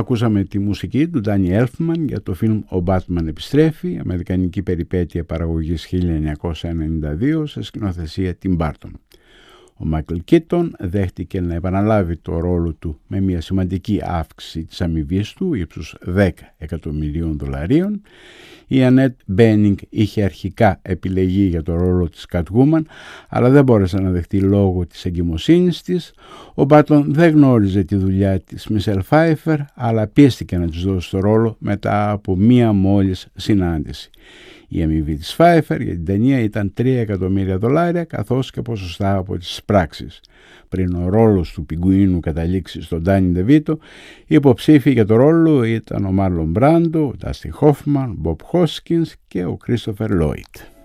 Ακούσαμε τη μουσική του Ντάνι Έλφμαν για το φιλμ «Ο Μπάτμαν επιστρέφει», αμερικανική περιπέτεια παραγωγής 1992 σε σκηνοθεσία Τιμ Μπάρτον. Ο Μάικλ Κίτον δέχτηκε να επαναλάβει το ρόλο του με μια σημαντική αύξηση της αμοιβής του ύψους $10 εκατομμυρίων. Η Ανέτ Μπένινγκ είχε αρχικά επιλεγεί για το ρόλο της Catwoman, αλλά δεν μπόρεσε να δεχτεί λόγω της εγκυμοσύνης της. Ο Μπάρτον δεν γνώριζε τη δουλειά της Μισελ Φάιφερ, αλλά πιέστηκε να της δώσει το ρόλο μετά από μία μόλις συνάντηση. Η αμοιβή της Φάιφερ για την ταινία ήταν $3 εκατομμύρια, καθώς και ποσοστά από τις πράξεις. Πριν ο ρόλος του πιγκουίνου καταλήξει στον Ντάνι Ντεβίτο, οι υποψήφοι για το ρόλο ήταν ο Μάρλον Μπράντο, ο Ντάστιν Χόφμαν, ο Μπομπ Χόσκινς και ο Κρίστοφερ Λόιτ.